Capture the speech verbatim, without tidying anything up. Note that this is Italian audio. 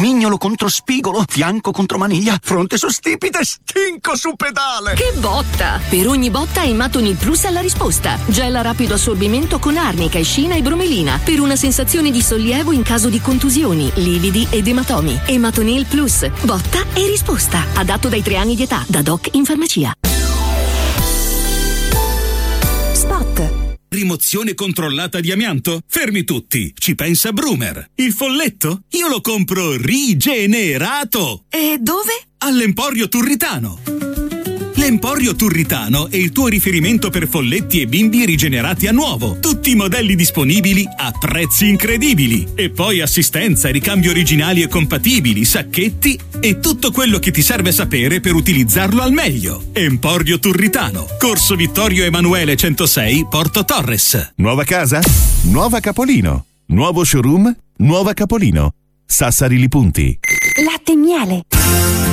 mignolo contro spigolo, fianco contro maniglia, fronte su stipite, stinco su pedale. Che botta! Per ogni botta Ematonil Plus ha la risposta. Gel a rapido assorbimento con arnica, escina e bromelina per una sensazione di sollievo in caso di contusioni, lividi ed ematomi. Ematonil Plus, botta e risposta. Adatto dai tre anni di età, da doc in farmacia. Spot. Rimozione controllata di amianto? Fermi tutti, ci pensa Brumer. Il folletto? Io lo compro rigenerato. E dove? All'Emporio Turritano. L'Emporio Turritano è il tuo riferimento per folletti e bimbi rigenerati a nuovo. Tutti i modelli disponibili a prezzi incredibili. E poi assistenza, ricambi originali e compatibili, sacchetti e tutto quello che ti serve sapere per utilizzarlo al meglio. Emporio Turritano, Corso Vittorio Emanuele centosei, Porto Torres. Nuova casa? Nuova Capolino. Nuovo showroom? Nuova Capolino. Sassari Li Punti. Latte e miele.